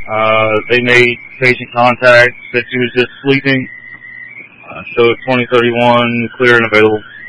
They made patient contact, said she was just sleeping. Showed 2031, clear and available.